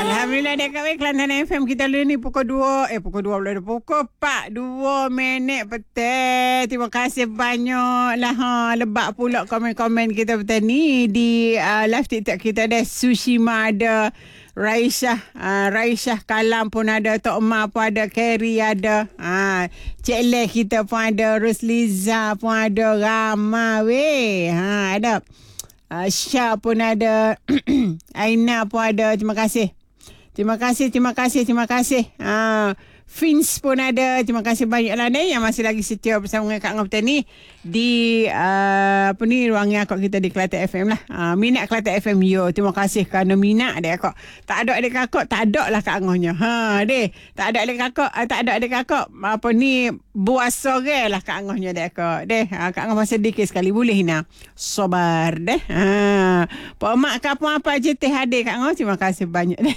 Alhamdulillah dekat weh Kelantan FM kita ni pukul 2 pukul 2 pula pukul 4 2 minit petang. Terima kasih banyak lah lebak pula komen-komen kita petang ni di live TikTok kita ada Sushima, ada Raisha Kalam pun ada, Tok Ma pun ada, Kerry ada, Cik Le kita pun ada, Rusliza pun ada, ramai weh. Ada Syah pun ada, Aina pun ada. Terima kasih. Fins pun ada. Terima kasih banyaklah ni yang masih lagi setia bersama dengan Kak Ngah ni di ruang yang kita di Kelantan FM lah. Minat Kelantan FM yo. Terima kasih kerana minat dia kak. Tak ada adik kakak, tak ada lah Kak Ngahnya. Tak ada adik kakak. Apa ni buat sore lah Kak Ngahnya dia kak. Kak Ngah masih sedikit sekali boleh Hina. Sabar deh. Pak mak kapal apa je teh adik Kak Ngah. Terima kasih banyak deh.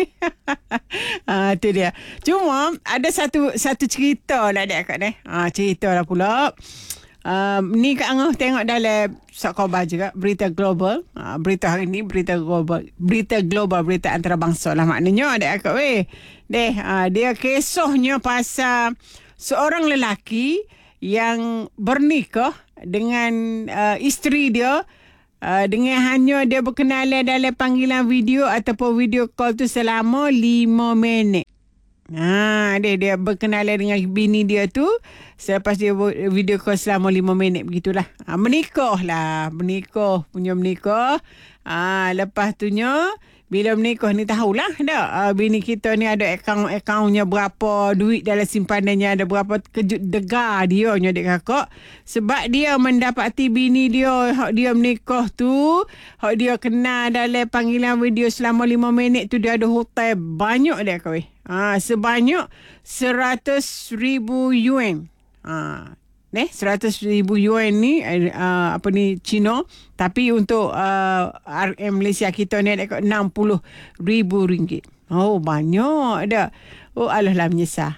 Tu dia. Cuma ada satu cerita lah dia kat ni. Cerita lah pula. Ni Kak Ngah tengok dalam khabar juga berita global. Berita hari ni berita global, berita antarabangsa lah maknanya dia kat weh. Dia kisahnya pasal seorang lelaki yang bernikah dengan isteri dia. Dengan hanya dia berkenalan dalam panggilan video ataupun video call tu selama 5 minit. Dia berkenalan dengan bini dia tu selepas dia video call selama 5 minit begitulah. Menikah. Lepas tu bila menikah ni tahulah dah bini kita ni ada akaunnya berapa duit dalam simpanannya, ada berapa kejut degar dia nya dek kakak, sebab dia mendapati bini dia hak dia menikah tu, hak dia kenal dalam panggilan video selama 5 minit tu dia ada hutang banyak dek kau sebanyak 100,000 yuan. 100,000 yuan ni apa ni Cina, tapi untuk RM Malaysia kita ni ada 60,000 ringgit. Oh banyak dah. Oh alah lah menyesal.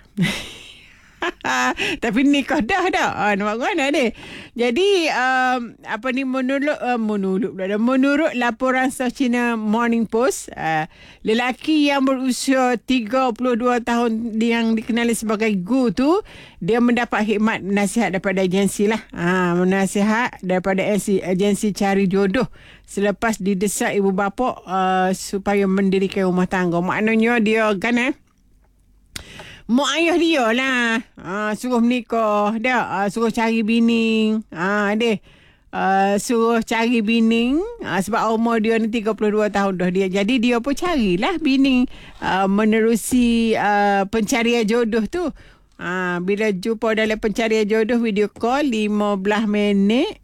Tapi nikah dah. Nampak mana dia. Jadi apa ni menurut laporan South China Morning Post, lelaki yang berusia 32 tahun yang dikenali sebagai Gu tu, dia mendapat khidmat nasihat daripada agensi lah. Nasihat daripada agensi cari jodoh selepas didesak ibu bapa supaya mendirikan rumah tangga. Maknanya dia kan mak ayah dia lah suruh menikah dia, suruh cari bini suruh cari bini sebab umur dia ni 32 tahun dah dia. Jadi dia pun carilah bini menerusi pencarian jodoh tu. Bila jumpa dalam pencarian jodoh video call 15 minit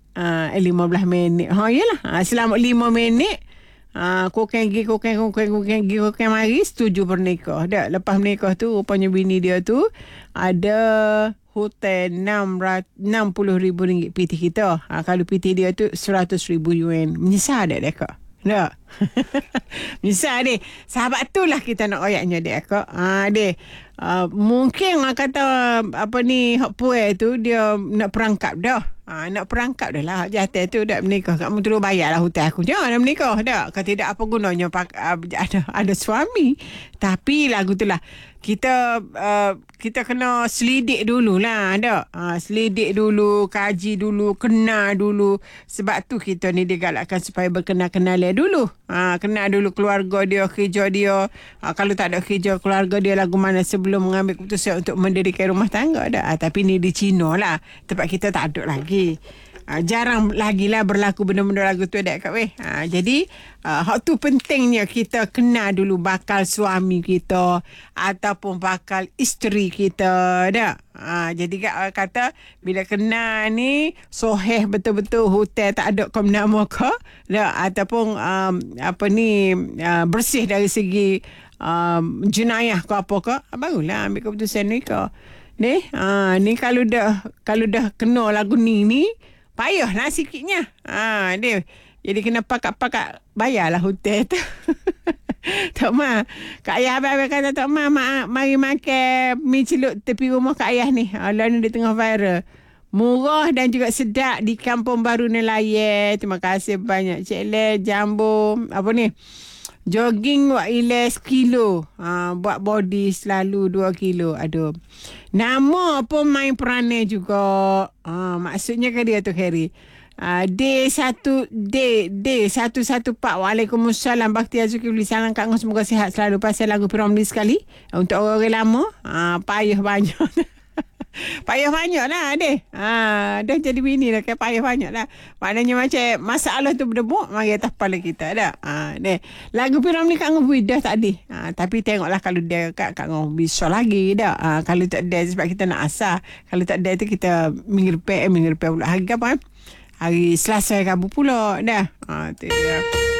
yalah selama 5 minit Kokeng mari setuju bernikah. Dah lepas menikah tu rupanya bini dia tu ada hutang 60,000 ringgit PT kita. Kalau PT dia tu 100,000 yuan. Menyesal dia kak? Tak? Menyesal dia. Sahabat tu lah kita nak ayatnya dia kak. Mungkin orang kata apa ni hak puai tu dia nak perangkap dah. Nak perangkap dah lah. Jatuh tu dah menikah. Kamu terus bayar lah hutang aku. Jangan nak menikah dah. Kalau tidak apa gunanya ada suami. Tapi lagu tu lah. Kita kena selidik dulu lah. Selidik dulu. Kaji dulu. Kenal dulu. Sebab tu kita ni digalakkan supaya berkenal-kenalan dulu. Kenal dulu keluarga dia, kerja dia. Kalau tak ada kerja keluarga dia lagu mana sebelum mengambil keputusan untuk mendirikan rumah tangga dah. Tapi ni di Cina lah. Tempat kita tak ada lagi. Jarang lagi lah berlaku benda-benda lagu tu kat weh. Jadi hak tu pentingnya kita kenal dulu bakal suami kita ataupun bakal isteri kita dah. Jadi kata bila kenal ni soheh betul-betul hutang tak ada kau nama kau dah, ataupun apa ni bersih dari segi jenayah ke apa ke, barulah ambil keputusan ni ke. Ni kalau dah kena lagu ni payahlah sikitnya. Dia jadi kena pakak bayarlah hutang tu. Tok Ma, Kak Ayah abang kata Tok Ma, mari makan mi celup tepi rumah Kak Ayah ni. Lah ni di tengah viral. Murah dan juga sedap di Kampung Baru Nelayan. Terima kasih banyak Cik Le, Jambu, apa ni? Jogging buat iles kilo. Buat body selalu 2 kilo. Aduh. Nama pun main peranan juga. Maksudnya kan dia tu, Harry. D114. Waalaikumsalam. Bakti Azukibli. Salam Kak Ngah. Semoga sihat selalu. Pasal lagu Piramli sekali. Untuk orang-orang lama. Payah banyak. Payah banyak lah deh. Dah jadi bini dah kan, payah banyak lah. Maknanya macam masalah tu berdebuk mari atas kepala kita dah. Deh. Lagu Piramli Kak Ngobi dah tadi. Tapi tengoklah kalau dia Kak Ngobi bisa lagi dah. Kalau tak ada sebab kita nak asah. Kalau tak ada tu kita minggu depan pula hari apa? Hari Selasa Rabu pula dah. Tu dia.